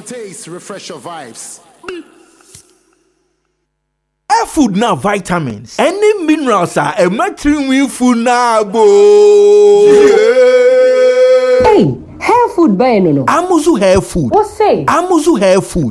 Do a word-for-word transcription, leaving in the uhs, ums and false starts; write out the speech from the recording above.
on taste, refresh your vibes. Hair food now vitamins. Any minerals are a matrimony food now, bo. Hey, hair food by no no. Amuzu hair food. What say? Amuzu hair food.